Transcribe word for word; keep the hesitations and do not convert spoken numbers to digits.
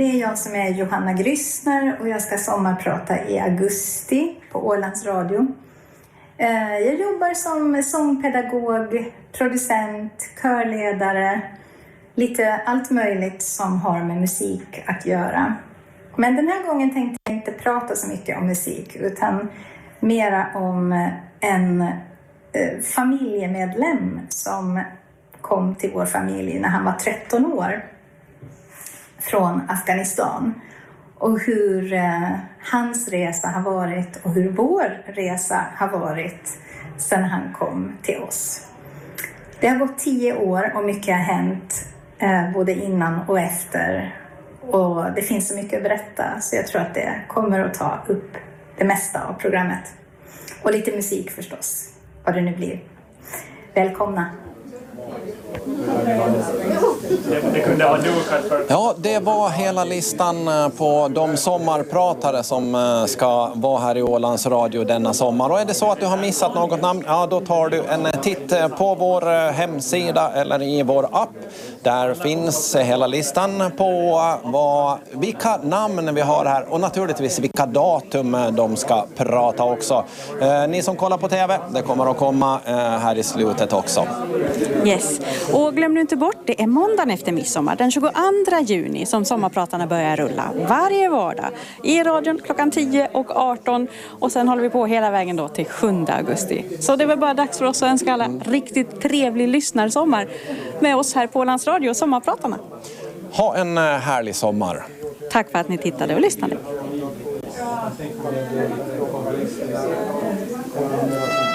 det är jag som är Johanna Grissner och jag ska sommarprata i augusti på Ålands Radio. Jag jobbar som sångpedagog, producent, körledare, lite allt möjligt som har med musik att göra. Men den här gången tänkte jag inte prata så mycket om musik utan mera om en familjemedlem som kom till vår familj när han var tretton år från Afghanistan. Och hur eh, hans resa har varit och hur vår resa har varit sedan han kom till oss. Det har gått tio år och mycket har hänt eh, både innan och efter. Och det finns så mycket att berätta så jag tror att det kommer att ta upp det mesta av programmet. Och lite musik förstås, vad det nu blir. Välkomna! Det, det kunde ha dukat för. Ja, det var hela listan på de sommarpratare som ska vara här i Ålands Radio denna sommar. Och är det så att du har missat något namn, ja då tar du en titt på vår hemsida eller i vår app. Där finns hela listan på vad, vilka namn vi har här och naturligtvis vilka datum de ska prata också. Eh, ni som kollar på tv, det kommer att komma eh, här i slutet också. Yes, och glöm nu inte bort, det är måndagen efter midsommar, den tjugoandra juni som sommarpratarna börjar rulla varje vardag i radion klockan tio och arton och sen håller vi på hela vägen då till sjunde augusti. Så det är väl bara dags för oss att önska alla riktigt trevlig lyssnarsommar med oss här på Ålands Radio och sommarpratarna. Ha en härlig sommar. Tack för att ni tittade och lyssnade.